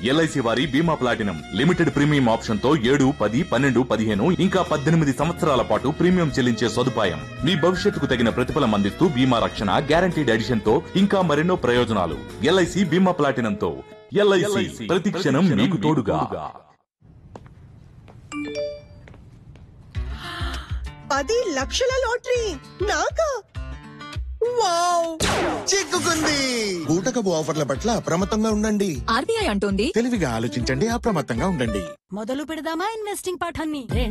LIC వారి బీమా platinum limited premium option తో 7, 10, 12, 15 ఇంకా 18 సంవత్సరాల పాటు ప్రీమియం చెల్లించే సదుపాయం. మీ భవిష్యత్తుకు తగిన ప్రతిఫలం అందిస్తూ బీమా రక్షణ, గ్యారంటీడ్ ఎడిషన్ తో ఇంకా మరెన్నో ప్రయోజనాలు. ఎల్ఐసి బీమా ప్లాటినం తో. ఎల్ఐసి ప్రతి క్షణం మీకు తోడుగా. 10 లక్షల లాటరీ నాకా? వావ్, చిక్కుకుంది. బూటకపు ఆఫర్ల పట్ల అప్రమత్తంగా ఉండండి. ఆర్బీఐ అంటోంది తెలివిగా ఆలోచించండి, అప్రమత్తంగా ఉండండి. మొదలు పెడదామా ఇన్వెస్టింగ్ పాఠాన్ని?